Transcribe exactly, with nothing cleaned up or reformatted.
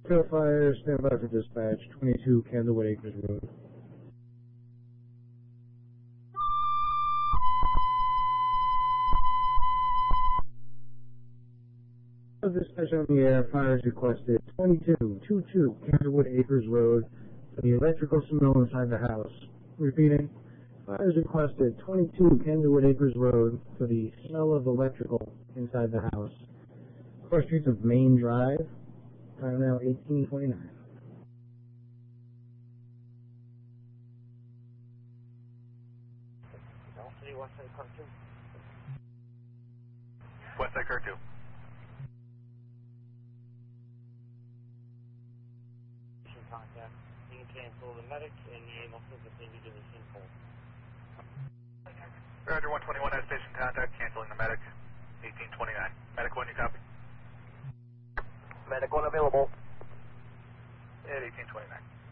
Trail Fire, stand by for dispatch, twenty-two Candlewood Acres Road. Dispatch on the air, fire is requested, twenty-two twenty-two Candlewood Acres Road, for the electrical smell inside the house. Repeating, fire is requested, twenty-two Candlewood Acres Road, for the smell of electrical inside the house. Cross streets of Main Drive, time now eighteen twenty-nine. Westside Car two. Westside Car two. Contact. You can cancel the medic and the ambulance if they need to be seen full. Roger, one twenty-one has station contact, canceling the medic, eighteen twenty-nine. Medic one, you copy? Medic one available. At eighteen twenty-nine.